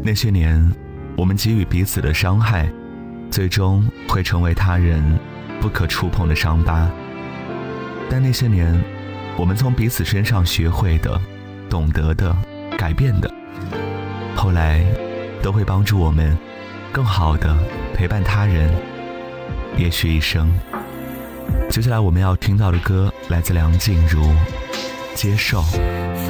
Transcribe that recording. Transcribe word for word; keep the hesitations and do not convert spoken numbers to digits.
那些年我们给予彼此的伤害，最终会成为他人不可触碰的伤疤。但那些年我们从彼此身上学会的、懂得的、改变的，后来都会帮助我们更好地陪伴他人，也许一生。接下来我们要听到的歌来自梁静茹，接受。